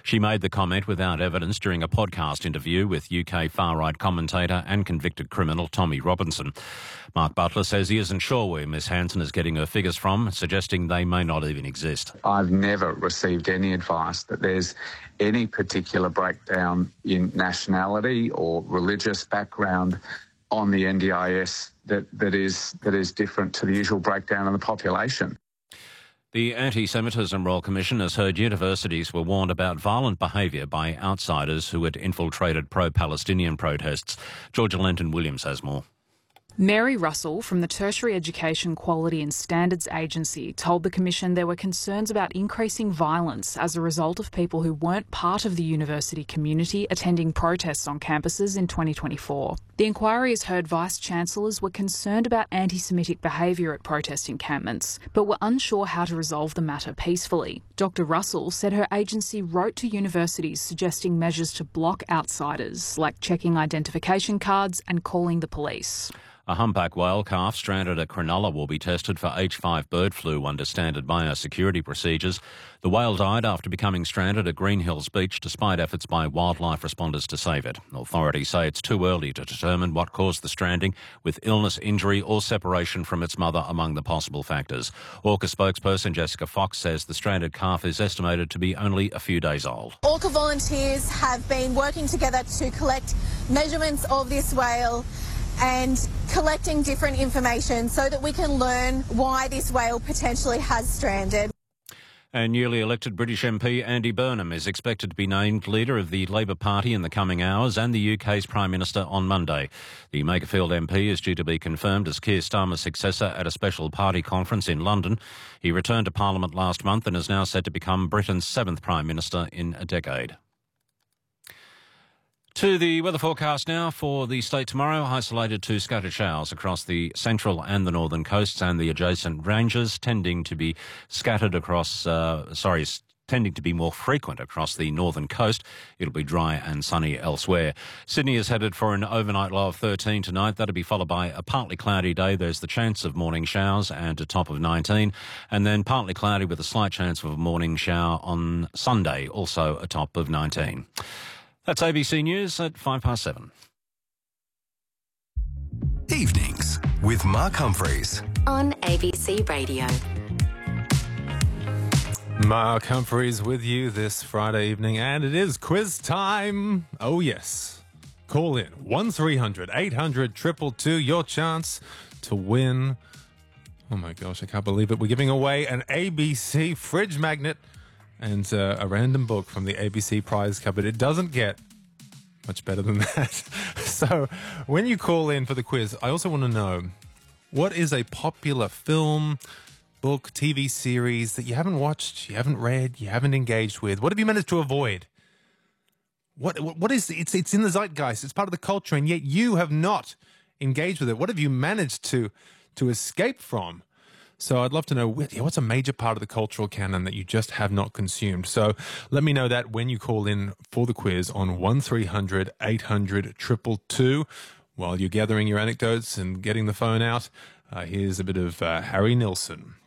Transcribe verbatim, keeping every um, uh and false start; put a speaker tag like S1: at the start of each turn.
S1: She made the comment without evidence during a podcast interview with U K far-right commentator and convicted criminal Tommy Robinson. Mark Butler says he isn't sure where Miss Hanson is getting her figures from, suggesting they may not even exist.
S2: I've never received any advice that there's any particular breakdown in nationality or religious background on the N D I S that, that is that is different to the usual breakdown in the population.
S1: The Anti-Semitism Royal Commission has heard universities were warned about violent behaviour by outsiders who had infiltrated pro-Palestinian protests. Georgia Lenton-Williams has more.
S3: Mary Russell from the Tertiary Education Quality and Standards Agency told the Commission there were concerns about increasing violence as a result of people who weren't part of the university community attending protests on campuses in twenty twenty-four. The inquiry has heard Vice-Chancellors were concerned about anti-Semitic behaviour at protest encampments, but were unsure how to resolve the matter peacefully. Doctor Russell said her agency wrote to universities suggesting measures to block outsiders, like checking identification cards and calling the police.
S1: A humpback whale calf stranded at Cronulla will be tested for H five bird flu under standard biosecurity procedures. The whale died after becoming stranded at Green Hills Beach despite efforts by wildlife responders to save it. Authorities say it's too early to determine what caused the stranding, with illness, injury or separation from its mother among the possible factors. Orca spokesperson Jessica Fox says the stranded calf is estimated to be only a few days old.
S4: Orca volunteers have been working together to collect measurements of this whale and collecting different information so that we can learn why this whale potentially has stranded.
S1: And newly elected British M P Andy Burnham is expected to be named leader of the Labor Party in the coming hours and the U K's Prime Minister on Monday. The Makerfield M P is due to be confirmed as Keir Starmer's successor at a special party conference in London. He returned to Parliament last month and is now set to become Britain's seventh Prime Minister in a decade. To the weather forecast now for the state tomorrow. Isolated to scattered showers across the central and the northern coasts and the adjacent ranges, tending to be scattered across, uh, sorry, tending to be more frequent across the northern coast. It'll be dry and sunny elsewhere. Sydney is headed for an overnight low of thirteen tonight. That'll be followed by a partly cloudy day. There's the chance of morning showers and a top of nineteen. And then partly cloudy with a slight chance of a morning shower on Sunday, also a top of nineteen. That's A B C News at five past seven.
S5: Evenings with Mark Humphreys
S6: on A B C Radio.
S7: Mark Humphreys with you this Friday evening, and it is quiz time. Oh, yes. Call in one three hundred eight hundred two two two, your chance to win. Oh, my gosh, I can't believe it. We're giving away an A B C fridge magnet and uh, a random book from the A B C prize cupboard. It doesn't get much better than that. So when you call in for the quiz, I also want to know, what is a popular film, book, T V series that you haven't watched, you haven't read, you haven't engaged with? What have you managed to avoid? What What is, it's, it's in the zeitgeist, it's part of the culture, and yet you have not engaged with it. What have you managed to, to escape from? So I'd love to know, what's a major part of the cultural canon that you just have not consumed? So let me know that when you call in for the quiz on one three hundred eight hundred two two two. While you're gathering your anecdotes and getting the phone out, uh, here's a bit of uh, Harry Nilsson.